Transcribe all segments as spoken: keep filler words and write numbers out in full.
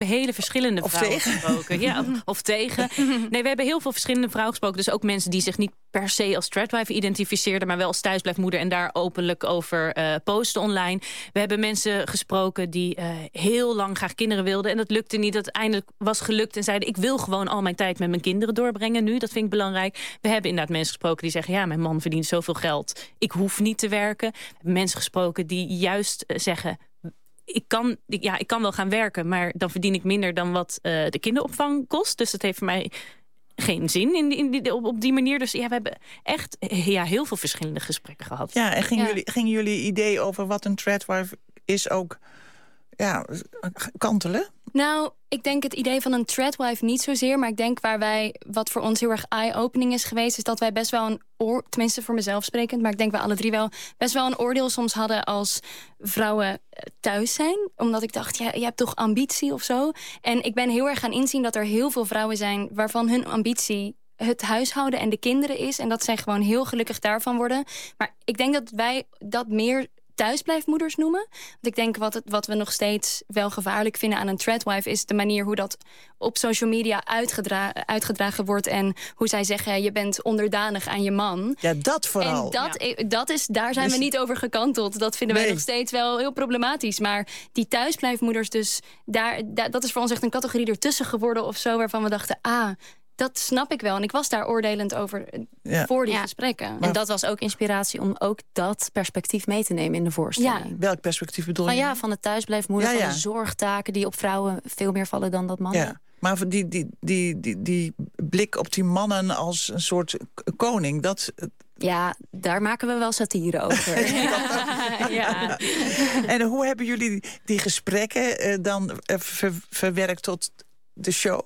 hele verschillende of vrouwen tegen. gesproken. Ja, of, of tegen. Nee, we hebben heel veel verschillende vrouwen gesproken. Dus ook mensen die zich niet per se als tradwife identificeerden, maar wel als thuisblijfmoeder en daar openlijk over uh, posten online. We hebben mensen gesproken die uh, heel lang graag kinderen wilden en dat lukte niet. Dat eindelijk was gelukt en zeiden: ik wil gewoon al mijn tijd met mijn kinderen doorbrengen nu. Dat vind ik belangrijk. We hebben inderdaad mensen gesproken die zeggen: ja, mijn man verdient zoveel geld. Ik hoef niet te werken. We hebben mensen gesproken die juist uh, zeggen: Ik kan, ja, ik kan wel gaan werken, maar dan verdien ik minder dan wat uh, de kinderopvang kost. Dus dat heeft voor mij geen zin in die, in die, op, op die manier. Dus ja, we hebben echt ja, heel veel verschillende gesprekken gehad. Ja, en gingen ja. jullie, ging jullie idee over wat een tradwife is ook ja, kantelen? Nou, ik denk het idee van een tradwife niet zozeer. Maar ik denk waar wij, wat voor ons heel erg eye-opening is geweest, is dat wij best wel een oor, tenminste voor mezelf sprekend, maar ik denk wij alle drie wel, best wel een oordeel soms hadden als vrouwen thuis zijn. Omdat ik dacht, ja, je hebt toch ambitie of zo. En ik ben heel erg gaan inzien dat er heel veel vrouwen zijn waarvan hun ambitie het huishouden en de kinderen is. En dat zij gewoon heel gelukkig daarvan worden. Maar ik denk dat wij dat meer thuisblijfmoeders noemen. Want ik denk wat, het, wat we nog steeds wel gevaarlijk vinden aan een tradwife is de manier hoe dat op social media uitgedra- uitgedragen wordt en hoe zij zeggen: je bent onderdanig aan je man. Ja, dat vooral. En dat, ja. dat is, daar zijn dus, we niet over gekanteld. Dat vinden nee. wij nog steeds wel heel problematisch. Maar die thuisblijfmoeders, dus daar, daar, dat is voor ons echt een categorie ertussen geworden of zo, waarvan we dachten: ah, dat snap ik wel. En ik was daar oordelend over ja. voor die ja. gesprekken. Maar en dat was ook inspiratie om ook dat perspectief mee te nemen in de voorstelling. Ja. Welk perspectief bedoel je? Van, ja, van de thuisblijfmoeder, ja, ja. van de zorgtaken die op vrouwen veel meer vallen dan dat mannen. Ja. Maar die, die, die, die, die blik op die mannen als een soort koning, dat... Ja, daar maken we wel satire over. ja. En hoe hebben jullie die, die gesprekken uh, dan uh, ver, verwerkt tot de show?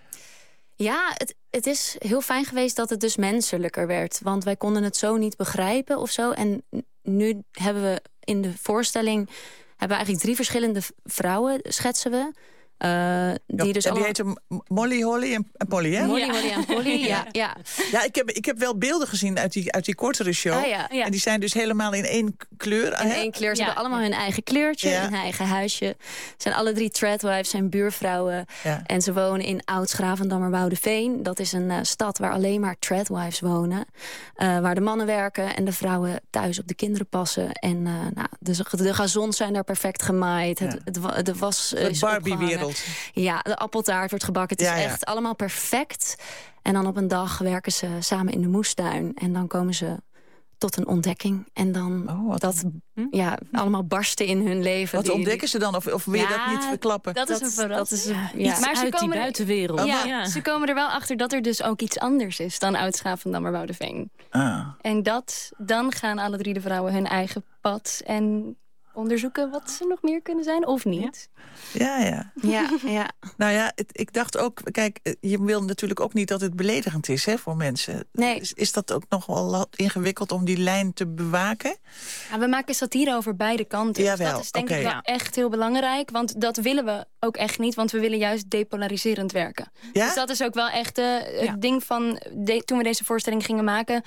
Ja, het, het is heel fijn geweest dat het dus menselijker werd. Want wij konden het zo niet begrijpen of zo. En nu hebben we in de voorstelling hebben we eigenlijk drie verschillende vrouwen, schetsen we. Uh, die ja, dus en allemaal... die heten Molly, Holly en, en Polly, hè? Molly, ja. Holly en Polly, ja. ja. Ja, ik heb, ik heb wel beelden gezien uit die, uit die kortere show. Ah, ja. Ja. En die zijn dus helemaal in één kleur. In één kleur. Ze ja. hebben allemaal hun eigen kleurtje, ja. hun eigen huisje. Ze zijn alle drie tradwives, zijn buurvrouwen. Ja. En ze wonen in Oud-Gravendammerwoudeveen. Dat is een uh, stad waar alleen maar tradwives wonen. Uh, waar de mannen werken en de vrouwen thuis op de kinderen passen. En uh, nou, de, de gazons zijn daar perfect gemaaid. Ja. Het, het, de was uh, de Barbie-wereld. Ja, de appeltaart wordt gebakken. Het is ja, ja. echt allemaal perfect. En dan op een dag werken ze samen in de moestuin. En dan komen ze tot een ontdekking. En dan oh, dat hm? ja, allemaal barsten in hun leven. Wat die, ontdekken ze dan? Of, of wil je ja, dat niet verklappen? Dat is een verrassing. Ja, ja. Maar ze uit komen die buitenwereld. Er, ja, ja. Ze komen er wel achter dat er dus ook iets anders is dan Oud-Gravendammerwoudeveen. Ah. En dat, dan gaan alle drie de vrouwen hun eigen pad en onderzoeken wat ze nog meer kunnen zijn of niet. Ja, ja. ja, ja. Nou ja, het, ik dacht ook, kijk, je wil natuurlijk ook niet dat het beledigend is hè, voor mensen. Nee. Is, is dat ook nog wel ingewikkeld om die lijn te bewaken? Ja, we maken satire over beide kanten. Jawel, dus dat is denk okay. ik wel echt heel belangrijk. Want dat willen we ook echt niet. Want we willen juist depolariserend werken. Ja? Dus dat is ook wel echt uh, het ja. ding van de, toen we deze voorstelling gingen maken,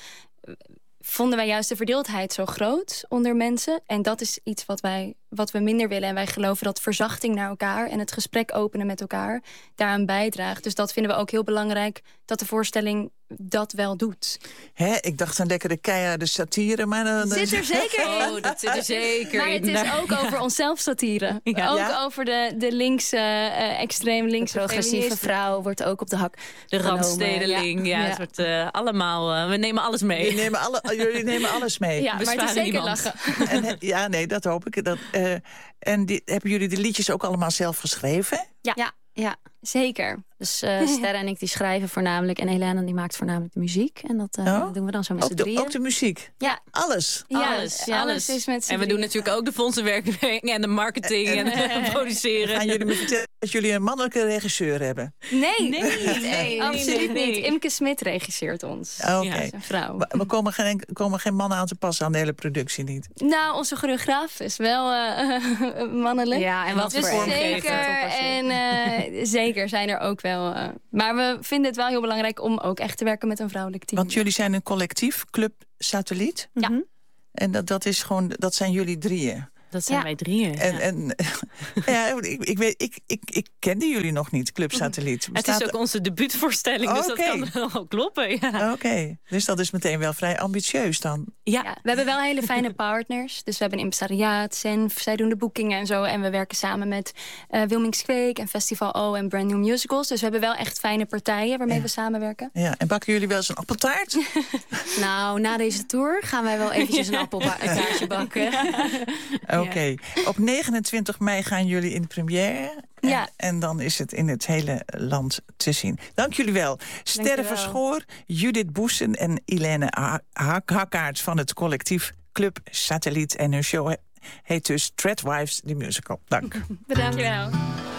vonden wij juist de verdeeldheid zo groot onder mensen. En dat is iets wat, wij, wat we minder willen. En wij geloven dat verzachting naar elkaar en het gesprek openen met elkaar daaraan bijdraagt. Dus dat vinden we ook heel belangrijk, dat de voorstelling dat wel doet. Hè, ik dacht een lekkere keiharde satire, maar dan zit er zeker in. Oh, dat zit er zeker maar het in. is ook over onszelf satire. Ja. Ook ja? over de, de linkse, uh, extreem linkse progressieve vrouw wordt ook op de hak. De randstedeling, ja, ja. Het wordt uh, allemaal. Uh, we nemen alles mee. We nemen alle, jullie nemen alles mee. Ja, maar het is zeker lachen. En, ja, nee, dat hoop ik. Dat, uh, en die, hebben jullie de liedjes ook allemaal zelf geschreven? Ja, ja, ja. Zeker. Dus uh, Sterre en ik die schrijven voornamelijk. En Helena die maakt voornamelijk de muziek. En dat uh, oh? doen we dan zo met z'n drieën. Ook de muziek? Ja. Alles? Ja, alles. Ja, alles is met z'n En we doen natuurlijk ook de fondsenwerking en de marketing en, en, en produceren. Gaan jullie me vertellen dat jullie een mannelijke regisseur hebben? Nee, nee, nee, nee absoluut nee, nee. niet. Imke Smit regisseert ons. Oké. Okay. Ja, een vrouw. We komen geen, komen geen mannen aan te passen aan de hele productie niet? Nou, onze choreograaf is wel uh, mannelijk. Ja, en wat dus voor zeker. En uh, zeker zijn er ook wel. Uh, maar we vinden het wel heel belangrijk om ook echt te werken met een vrouwelijk team. Want jullie zijn een collectief, Club Satelliet. Ja. En dat, dat is gewoon, dat zijn jullie drieën. Dat zijn Ja. wij drieën. En, ja. en ja, ik, ik, weet, ik, ik, ik kende jullie nog niet, Club Satelliet. Het is ook onze debuutvoorstelling, dus Oké. dat kan wel kloppen. Ja. Oké, okay. Dus dat is meteen wel vrij ambitieus dan. Ja. Ja, we hebben wel hele fijne partners. Dus we hebben een impresariaat, Senf, zij doen de boekingen en zo. En we werken samen met uh, Wilmings Kweek en Festival O en Brand New Musicals. Dus we hebben wel echt fijne partijen waarmee Ja. we samenwerken. Ja, en bakken jullie wel eens een appeltaart? Nou, na deze tour gaan wij wel eventjes een appeltaartje bakken. Oké. Okay. Op negenentwintig mei gaan jullie in de première. En, Ja. en dan is het in het hele land te zien. Dank jullie wel. Sterre wel. Verschoor, Judith Boesen en Ilene ha- Hak- Hakkaert van het collectief Club Satelliet. En hun show he- heet dus Treadwives, the Musical. Dank. Bedankt. Dankjewel.